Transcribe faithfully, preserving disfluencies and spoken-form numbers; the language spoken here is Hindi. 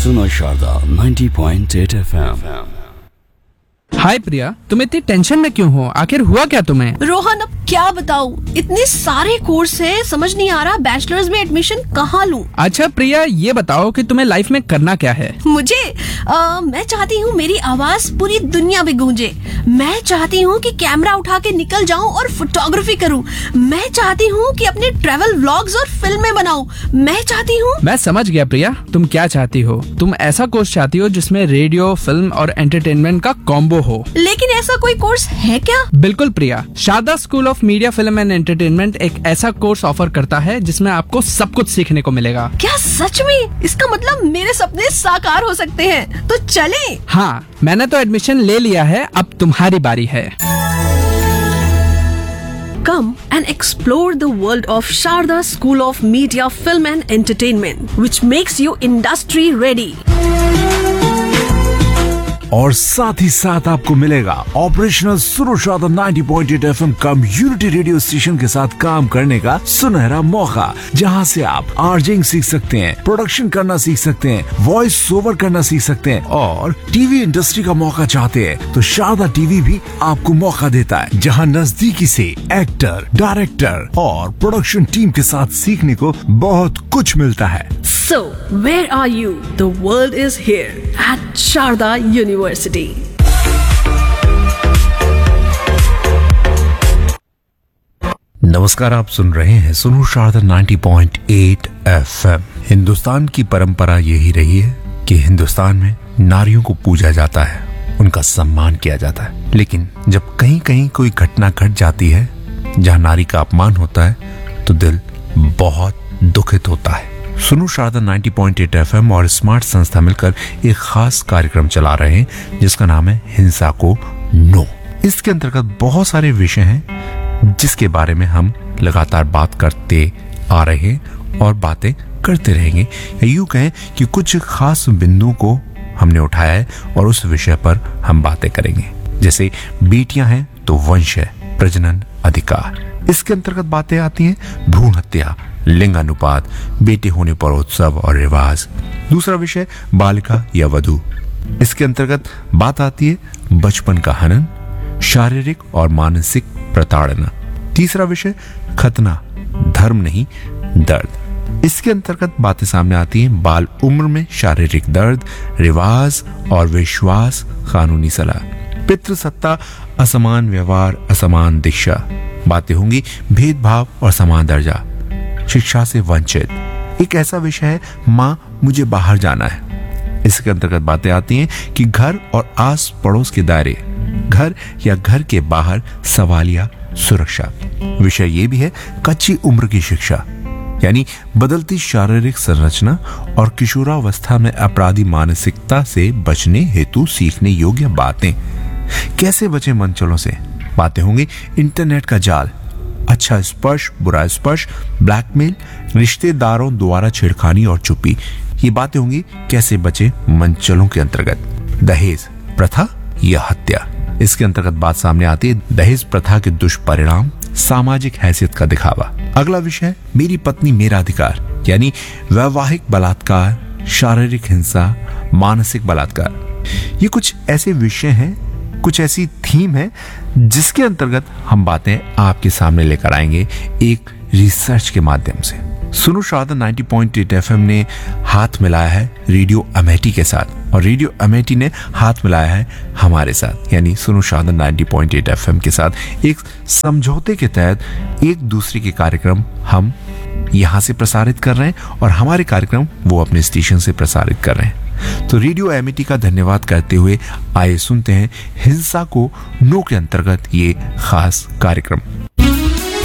सुनो Sharda ninety point eight F M. हाय प्रिया, तुम इतनी टेंशन में क्यों हो? आखिर हुआ क्या तुम्हें? रोहन, अब क्या बताऊं, इतने सारे कोर्स है, समझ नहीं आ रहा बैचलर्स में एडमिशन कहाँ लूं। अच्छा प्रिया, ये बताओ कि तुम्हें लाइफ में करना क्या है? मुझे आ, मैं चाहती हूँ मेरी आवाज पूरी दुनिया में गूंजे। मैं चाहती हूँ कि कैमरा उठा के निकल जाऊँ और फोटोग्राफी करूँ। मैं चाहती हूँ कि अपने ट्रैवल व्लॉग्स और फिल्में बनाऊँ। मैं चाहती हूँ। मैं समझ गया प्रिया, तुम क्या चाहती हो। तुम ऐसा कोर्स चाहती हो जिसमें रेडियो, फिल्म और एंटरटेनमेंट का कॉम्बो हो। लेकिन ऐसा कोई कोर्स है क्या? बिल्कुल प्रिया, Sharda school of media, film and entertainment एक ऐसा कोर्स ऑफर करता है जिसमें आपको सब कुछ सीखने को मिलेगा। क्या सच में? इसका मतलब मेरे सपने साकार हो सकते हैं। तो चले। हाँ, मैंने तो एडमिशन ले लिया है, अब तुम्हारी बारी है। Come and explore the world of Sharda School of Media, Film and Entertainment, which makes you industry ready. और साथ ही साथ आपको मिलेगा ऑपरेशनल सुनो Sharda ninety point eight F M community radio station के साथ काम करने का सुनहरा मौका, जहां से आप आरजेइंग सीख सकते हैं, प्रोडक्शन करना सीख सकते हैं, वॉइस ओवर करना सीख सकते हैं और टीवी इंडस्ट्री का मौका चाहते हैं तो शारदा टीवी भी आपको मौका देता है, जहां नजदीकी से एक्टर, डायरेक्टर और प्रोडक्शन टीम के साथ सीखने को बहुत कुछ मिलता है। So, where are you? The world is here at Sharda University. नमस्कार, आप सुन रहे हैं सुनो Sharda ninety point eight F M. Hindustan की परंपरा यही रही है कि हिंदुस्तान में नारियों को पूजा जाता है, उनका सम्मान किया जाता है। लेकिन जब कहीं कहीं कोई घटना घट जाती है जहां नारी का अपमान होता है तो दिल बहुत दुखित होता है। सुनो Sharda ninety point eight F M और स्मार्ट संस्था मिलकर एक खास कार्यक्रम चला रहे हैं जिसका नाम है हिंसा को नो। इसके अंतर्गत बहुत सारे विषय हैं जिसके बारे में हम लगातार बात करते आ रहे हैं और बातें करते रहेंगे। यूं कहें कि कुछ खास बिंदुओं को हमने उठाया है और उस विषय पर हम बातें करेंगे। जैसे बेटियां हैं तो वंश है, प्रजनन अधिकार। इसके अंतर्गत बातें आती हैं भ्रूण हत्या, लिंग अनुपात, बेटे होने पर उत्सव और रिवाज। दूसरा विषय बालिका या वधू। इसके अंतर्गत बात आती है बचपन का हनन, शारीरिक और मानसिक प्रताड़ना। तीसरा विषय खतना, धर्म नहीं दर्द। इसके अंतर्गत बातें सामने आती हैं बाल उम्र में शारीरिक दर्द, रिवाज और विश्वास, कानूनी सलाह। पितृसत्ता, असमान व्यवहार, असमान दिशा। बातें होंगी भेदभाव और समान दर्जा, शिक्षा से वंचित। एक ऐसा विषय है माँ मुझे बाहर जाना है। इसके अंतर्गत बातें आती हैं कि घर और आस पड़ोस के दायरे, घर या घर के बाहर सवालिया सुरक्षा। विषय ये भी है कच्ची उम्र की शिक्षा, यानी बदलती शारीरिक संरचना और किशोरावस्था में अपराधी मानसिकता से बचने हेतु सीखने योग्य बातें। कैसे बचे मनचलों से। बातें होंगी इंटरनेट का जाल, अच्छा स्पर्श, बुरा स्पर्श, ब्लैकमेल, रिश्तेदारों द्वारा छेड़खानी और चुप्पी। ये बातें होंगी कैसे बचे मनचलों के अंतर्गत। दहेज प्रथा या हत्या। इसके अंतर्गत बात सामने आती है दहेज प्रथा के दुष्परिणाम, सामाजिक हैसियत का दिखावा। अगला विषय मेरी पत्नी मेरा अधिकार, यानी वैवाहिक बलात्कार, शारीरिक हिंसा, मानसिक बलात्कार। ये कुछ ऐसे विषय हैं, कुछ ऐसी थीम है जिसके अंतर्गत हम बातें आपके सामने लेकर आएंगे एक रिसर्च के माध्यम से। सुनो Sharda ninety point eight F M ने हाथ मिलाया है रेडियो अमेठी के साथ और रेडियो अमेठी ने हाथ मिलाया है हमारे साथ, यानी सुनो Sharda ninety point eight F M के साथ एक समझौते के तहत एक दूसरे के कार्यक्रम हम यहाँ से प्रसारित कर रहे हैं और हमारे कार्यक्रम वो अपने स्टेशन से प्रसारित कर रहे हैं। तो रेडियो एमिटी का धन्यवाद करते हुए आइए सुनते हैं हिंसा को नो के अंतर्गत ये खास कार्यक्रम।